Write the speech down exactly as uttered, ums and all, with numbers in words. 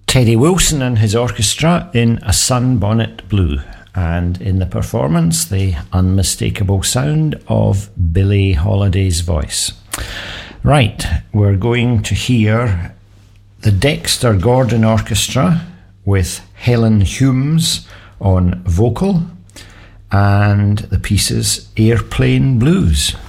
Teddy Wilson and his orchestra in A Sunbonnet Blue, and in the performance the unmistakable sound of Billie Holiday's voice. Right, we're going to hear the Dexter Gordon Orchestra with Helen Humes on vocal, and the piece is Airplane Blues.